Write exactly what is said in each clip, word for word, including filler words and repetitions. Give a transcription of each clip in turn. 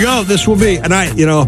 we go. This will be, and I, you know,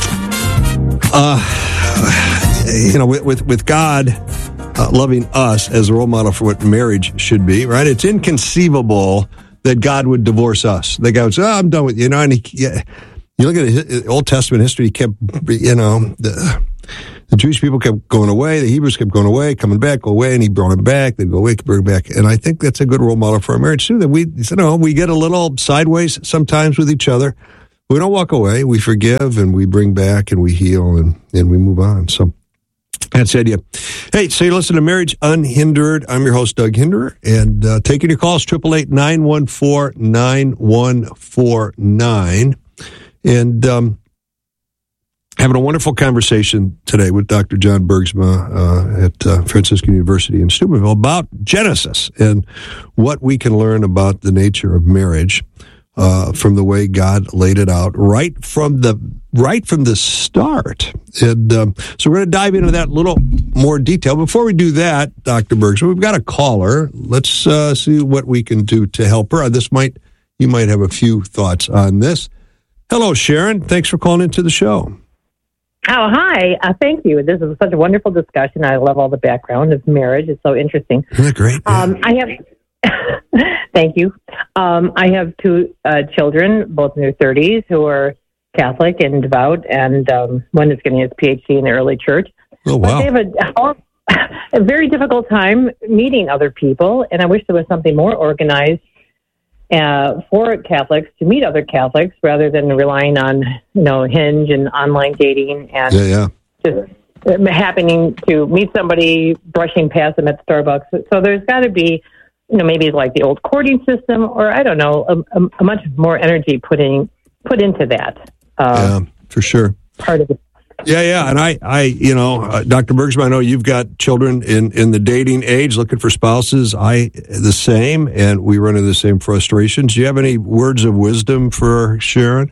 uh, you know, with with, with God uh, loving us as a role model for what marriage should be, right? It's inconceivable that God would divorce us. That God would say, "Oh, I'm done with you," you know. And he, yeah, you look at his Old Testament history. He kept, you know, the, the Jewish people kept going away. The Hebrews kept going away, coming back, go away, and he brought them back. They'd go away, bring them back. And I think that's a good role model for our marriage too. That we, you know, we get a little sideways sometimes with each other. We don't walk away. We forgive and we bring back and we heal and, and we move on. So that's the idea. Hey, so you listen to Marriage Unhindered. I'm your host, Doug Hinderer, and uh, taking your calls, eight eight eight, nine one four, nine one four nine. And um, having a wonderful conversation today with Doctor John Bergsma uh, at uh, Franciscan University in Steubenville about Genesis and what we can learn about the nature of marriage uh, from the way God laid it out right from the right from the start. And um, so we're going to dive into that a little more detail. Before we do that, Doctor Bergsma, we've got a caller. Let's uh, see what we can do to help her. This might you might have a few thoughts on this. Hello, Sharon. Thanks for calling into the show. Oh, hi. Uh, thank you. This is such a wonderful discussion. I love all the background of marriage. It's so interesting. Isn't that great? Yeah. Um, I have, thank you. Um, I have two uh, children, both in their thirties, who are Catholic and devout, and um, one is getting his P H D in the early church. Oh, wow. But they have a, a very difficult time meeting other people, and I wish there was something more organized Uh, for Catholics to meet other Catholics rather than relying on, you know, Hinge and online dating and yeah, yeah. just happening to meet somebody brushing past them at Starbucks. So there's got to be, you know, maybe like the old courting system, or I don't know, a, a, a much more energy putting put into that. Uh, yeah, for sure. Part of it. Yeah, yeah, and I, I, you know, uh, Doctor Bergsma, I know you've got children in, in the dating age, looking for spouses. I the same, and we run into the same frustrations. Do you have any words of wisdom for Sharon?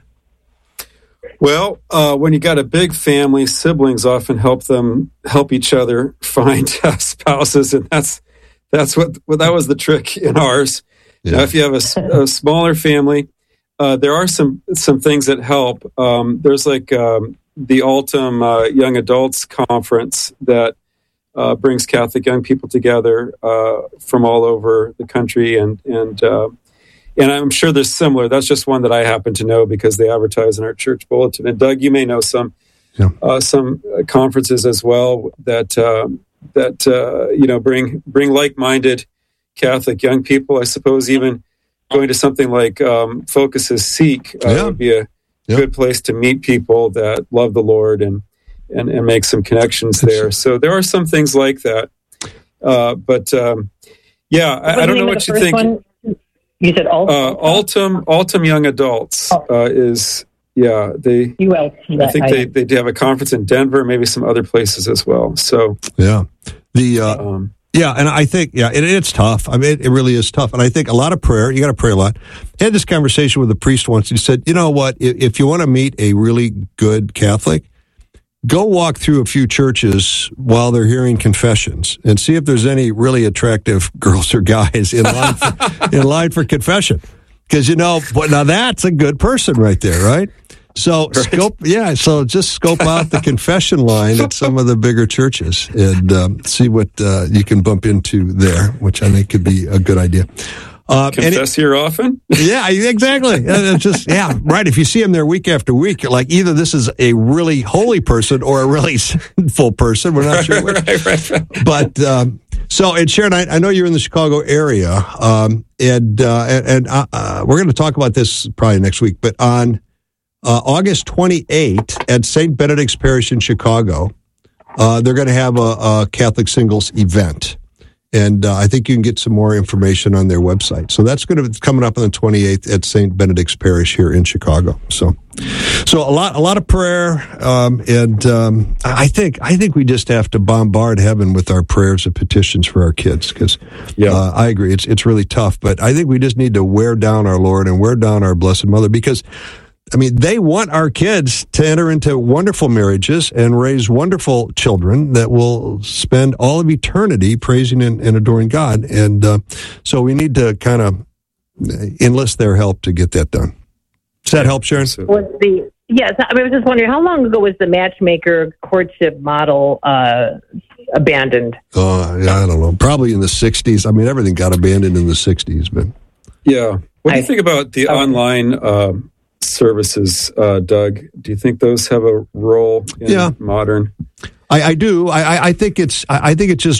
Well, uh, when you got a big family, siblings often help them help each other find uh, spouses, and that's that's what well, that was the trick in ours. Yeah. Now, if you have a, a smaller family, uh, there are some some things that help. Um, there's like um, the Altum uh, Young Adults Conference that uh, brings Catholic young people together uh, from all over the country, and and uh, and I'm sure there's similar. That's just one that I happen to know because they advertise in our church bulletin. And Doug, you may know some yeah. uh, some conferences as well that uh, that uh, you know bring bring like-minded Catholic young people. I suppose even going to something like um, Focus's Seek uh, yeah. would be a Yep. good place to meet people that love the Lord and, and, and make some connections there. So there are some things like that. Uh, but um, yeah, I, I don't know what you think. One? You said Altum? Uh, Altum, Altum Young Adults uh, is, yeah, they, U L T, I think they, they do have a conference in Denver, maybe some other places as well. So, yeah, the, uh, um, Yeah, and I think, yeah, it, it's tough. I mean, it, it really is tough. And I think a lot of prayer, you got to pray a lot. I had this conversation with a priest once. He said, you know what, if, if you want to meet a really good Catholic, go walk through a few churches while they're hearing confessions and see if there's any really attractive girls or guys in line for, in line for confession. Because, you know, now that's a good person right there, right? So right. scope, yeah. So just scope out the confession line at some of the bigger churches and um, see what uh, you can bump into there, which I think could be a good idea. Uh, Confess it, here often. Yeah, exactly. It's just yeah, right. If you see them there week after week, you're like, either this is a really holy person or a really sinful person. We're not right, sure which. Right, right, right. But um, so, and Sharon, I, I know you're in the Chicago area, um, and uh, and, and uh, we're going to talk about this probably next week. But on Uh, August twenty-eighth at Saint Benedict's Parish in Chicago, uh, they're going to have a, a Catholic singles event. And uh, I think you can get some more information on their website. So that's going to be coming up on the twenty-eighth at Saint Benedict's Parish here in Chicago. So, so a lot, a lot of prayer, um, and um, I think, I think we just have to bombard heaven with our prayers and petitions for our kids. Because, yeah, uh, I agree, it's it's really tough. But I think we just need to wear down our Lord and wear down our Blessed Mother, because I mean, they want our kids to enter into wonderful marriages and raise wonderful children that will spend all of eternity praising and, and adoring God. And uh, so we need to kind of enlist their help to get that done. Does that help, Sharon? Was the yes? I, mean, I was just wondering how long ago was the matchmaker courtship model uh, abandoned? Uh, yeah, I don't know. Probably in the sixties. I mean, everything got abandoned in the sixties, but yeah. What do you I, think about the okay. online uh, services, uh, Doug? Do you think those have a role in yeah. modern? I, I do. I, I think it's. I think it's just